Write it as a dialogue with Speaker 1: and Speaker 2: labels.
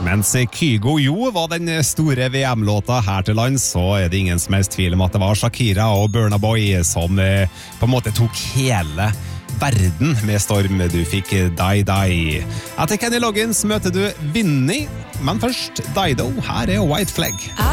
Speaker 1: Mens Kygo Jo var den store VM-låta her til land, så det ingen som helst tvil om at det var Shakira og Burna Boy som på en måte tok hele verden med storm. Du fikk Die Die. Etter Kenny Loggins møter du Vinnie, men først Dido. Her White Flag.